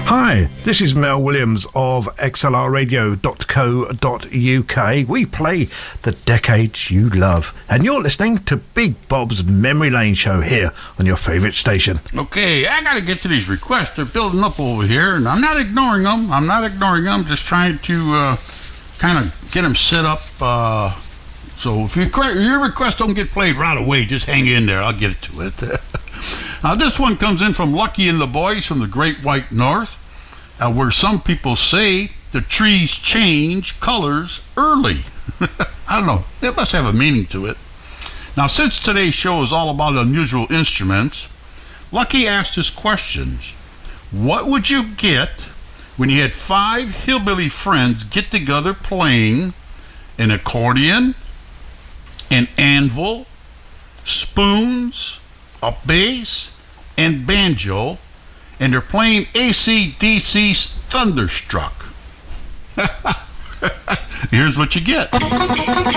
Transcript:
Hi, this is Mel Williams of xlrradio.co.uk. We play the decades you love, and you're listening to Big Bob's Memory Lane show here on your favourite station. Okay, I gotta get to these requests. They're building up over here, and I'm not ignoring them. Just trying to kind of get them set up. So if your request don't get played right away, just hang in there. I'll get to it. Now, this one comes in from Lucky and the Boys from the Great White North, where some people say the trees change colors early. I don't know. It must have a meaning to it. Now, since today's show is all about unusual instruments, Lucky asked his questions. What would you get when you had 5 hillbilly friends get together playing an accordion, an anvil, spoons, a bass, and banjo, and they're playing AC/DC's Thunderstruck? Here's what you get.